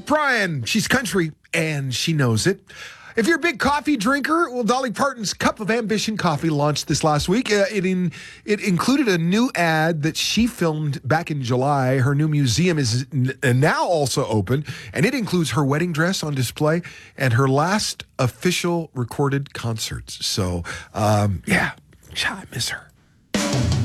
Bryan. She's country, and she knows it. If you're a big coffee drinker, well, Dolly Parton's Cup of Ambition coffee launched this last week. It included a new ad that she filmed back in July. Her new museum is now also open, and it includes her wedding dress on display and her last official recorded concerts. So, I miss her.